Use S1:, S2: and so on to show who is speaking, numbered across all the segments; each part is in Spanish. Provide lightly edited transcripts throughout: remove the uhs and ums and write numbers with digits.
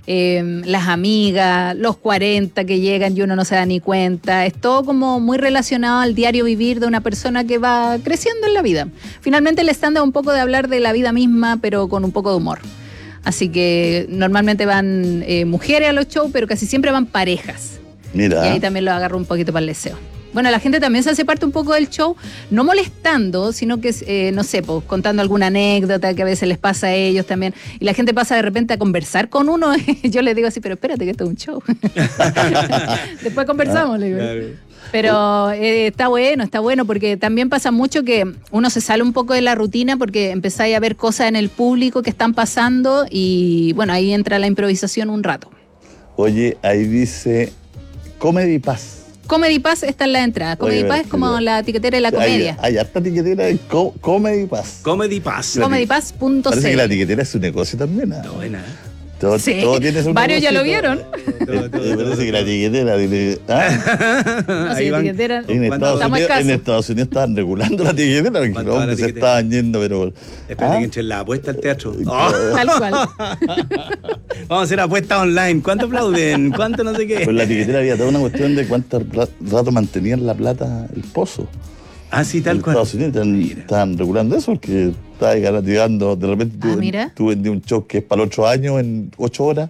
S1: las amigas, los 40 que llegan y uno no se da ni cuenta. Es todo como muy relacionado al diario vivir de una persona que va creciendo en la vida. Finalmente el stand-up un poco de hablar de la vida misma, pero con un poco de humor. Así que normalmente van mujeres a los shows, pero casi siempre van parejas.
S2: Mira.
S1: Y ahí también lo agarro un poquito para el deseo. Bueno, la gente también se hace parte un poco del show, no molestando, sino que, no sé, pues, contando alguna anécdota que a veces les pasa a ellos también. Y la gente pasa de repente a conversar con uno. Yo les digo así, pero espérate que esto es un show. Después conversamos, le digo.
S3: Claro.
S1: Pero está bueno, porque también pasa mucho que uno se sale un poco de la rutina porque empezáis a ver cosas en el público que están pasando y, bueno, ahí entra la improvisación un rato.
S2: Oye, ahí dice Comedy Pass.
S1: Comedy Pass está en la entrada. Comedy Pass es como la tiquetera de la comedia.
S2: Hay harta tiquetera en Comedy Pass.
S3: Comedy Pass.
S1: Comedypass.cl.
S2: Parece que la tiquetera es su negocio también.
S3: Está buena.
S2: Todo tiene su
S1: varios ya lo vieron.
S2: Parece que la tiquetera tiene.
S1: No sé, la tiquetera.
S2: En Estados Unidos estaban regulando la tiquetera porque los hombres se estaban yendo, pero.
S3: Espérate que entre la apuesta al teatro.
S1: Tal cual.
S3: Vamos a hacer apuestas online. ¿Cuánto aplauden? ¿Cuánto no sé qué?
S2: Pues la tiquetera había toda una cuestión de cuánto rato mantenían la plata el pozo.
S3: Ah, sí, tal cual.
S2: En Estados Unidos estaban regulando eso porque estaba garantizando, de repente tú vendí un show que es para el otro año en 8 horas.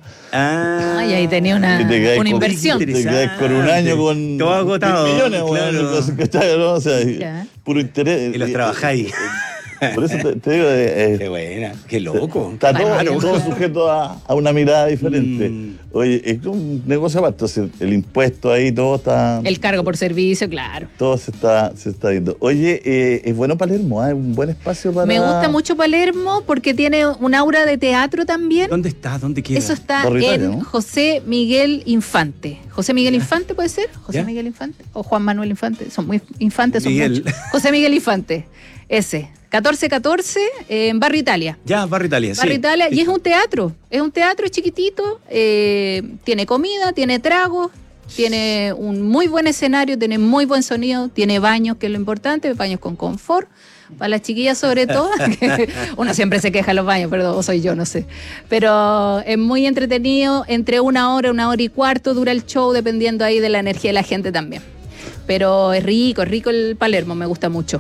S1: Y ahí tenía una inversión.
S2: Te quedas con un año con
S3: todo agotado,
S2: millones,
S3: claro.
S2: ¿no? O sea, puro interés.
S3: Y los trabajáis.
S2: Por eso te digo,
S3: qué buena, qué loco.
S2: Está todo sujeto a una mirada diferente. Oye, es un negocio aparte, entonces el impuesto ahí, todo está.
S1: El cargo por servicio, claro.
S2: Todo se está viendo. Oye, es bueno Palermo, es un buen espacio para.
S1: Me gusta mucho Palermo porque tiene un aura de teatro también.
S3: ¿Dónde está? ¿Dónde queda?
S1: Eso está
S2: Italia,
S1: en
S2: ¿no?
S1: José Miguel Infante. ¿José Miguel Infante puede ser? ¿José
S3: ¿Ya?
S1: Miguel Infante? ¿O Juan Manuel Infante? Son muy infantes, son
S3: Miguel.
S1: muchos. José Miguel Infante, ese. 1414 en Barrio Italia.
S3: Ya, Barrio Italia, sí.
S1: Barrio Italia, y es un teatro es chiquitito, tiene comida, tiene tragos, tiene un muy buen escenario, tiene muy buen sonido, tiene baños, que es lo importante, baños con confort, para las chiquillas sobre todo, que uno siempre se queja de los baños, perdón, o soy yo, no sé, pero es muy entretenido, entre una hora y cuarto dura el show, dependiendo ahí de la energía de la gente también, pero es rico el Palermo, me gusta mucho.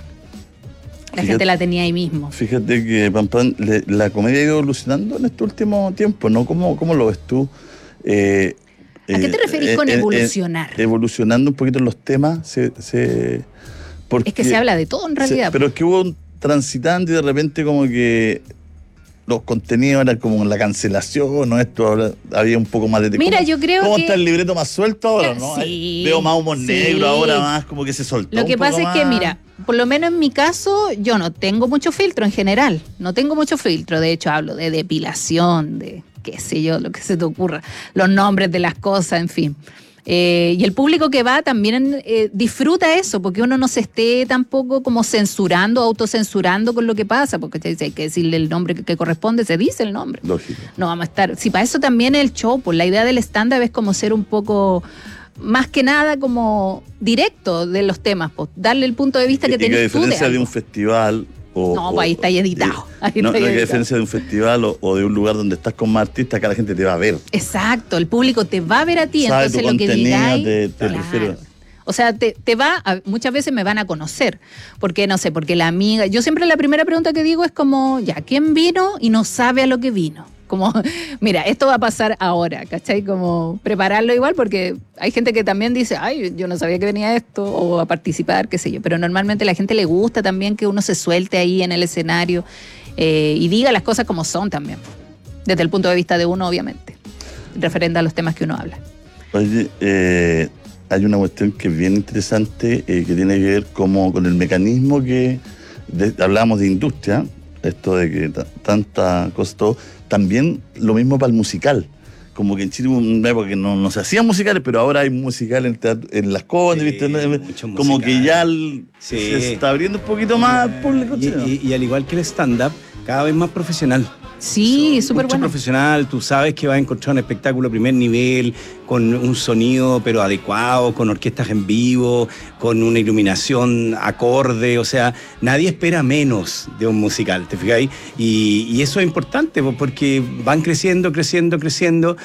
S1: La gente la tenía ahí mismo.
S2: Fíjate que, Pampán, la comedia ha ido evolucionando en este último tiempo, ¿no? ¿Cómo lo ves tú?
S1: ¿A qué te referís con evolucionar?
S2: Evolucionando un poquito en los temas. Porque
S1: es que se habla de todo en realidad.
S2: Pero es que hubo un transitante y de repente como que los contenidos eran como la cancelación, ¿no? Esto había un poco más de...
S1: Mira, yo creo
S2: ¿Cómo
S1: que...
S2: está el libreto más suelto ahora, no?
S1: Sí,
S2: veo más humor negro ahora, más como que se soltó.
S1: Lo que pasa es que, mira, por lo menos en mi caso, yo no tengo mucho filtro en general. No tengo mucho filtro. De hecho, hablo de depilación, de qué sé yo, lo que se te ocurra. Los nombres de las cosas, en fin. Y el público que va también disfruta eso, porque uno no se esté tampoco como censurando, autocensurando con lo que pasa, porque hay que decirle el nombre que corresponde, se dice el nombre.
S2: Lógico.
S1: No vamos a estar... Si para eso también el show, pues la idea del stand-up es como ser un poco... más que nada como directo de los temas, pues, darle el punto de vista que tenés tú de algo.
S2: A diferencia de un festival
S1: pues ahí está editado.
S2: No, hay diferencia de un festival o de un lugar donde estás con más artistas, que la gente te va a ver.
S1: Exacto, el público te va a ver a ti,
S2: sabe
S1: entonces
S2: tu
S1: lo que digáis...
S2: claro.
S1: O sea, muchas veces me van a conocer, porque no sé, porque la amiga, yo siempre la primera pregunta que digo es como, ya, ¿quién vino y no sabe a lo que vino? Como, mira, esto va a pasar ahora, ¿cachai? Como prepararlo igual, porque hay gente que también dice, ay, yo no sabía que venía esto, o a participar, qué sé yo, pero normalmente a la gente le gusta también que uno se suelte ahí en el escenario y diga las cosas como son también, desde el punto de vista de uno, obviamente, referente a los temas que uno habla.
S2: Oye, hay una cuestión que es bien interesante, que tiene que ver como con el mecanismo que hablábamos de industria, esto de que tanta cosa, todo, también lo mismo para el musical. Como que en Chile hubo una época que no se hacían musicales, pero ahora hay musical en Las Condes, ¿viste? Como que ya se está abriendo un poquito más al público.
S3: Y al igual que el stand-up, cada vez más profesional.
S1: Sí, súper bueno.
S3: Profesional, tú sabes que vas a encontrar un espectáculo de primer nivel, con un sonido pero adecuado, con orquestas en vivo, con una iluminación acorde, o sea, nadie espera menos de un musical, ¿te fijáis? Y eso es importante porque van creciendo,